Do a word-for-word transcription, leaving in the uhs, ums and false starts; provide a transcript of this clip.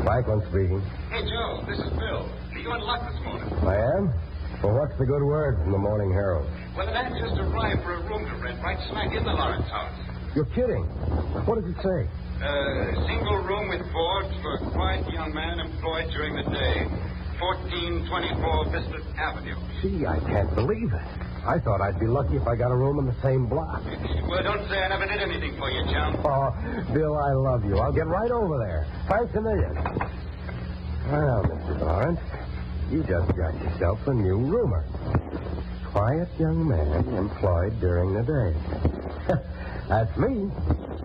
Franklin speaking. Hey, Joe, this is Bill. You in luck this morning. I am? Well, what's the good word from the Morning Herald? Well, the man just arrived for a room to rent right smack in the Lawrence house. You're kidding. What does it say? Uh, single room with boards for a quiet young man employed during the day. fourteen twenty-four Vista Avenue. Gee, I can't believe it. I thought I'd be lucky if I got a room in the same block. Well, don't say I never did anything for you, chum. Oh, Bill, I love you. I'll get right over there. Thanks a million. Well, Mister Lawrence, you just got yourself a new roomer. Quiet young man employed during the day. That's me.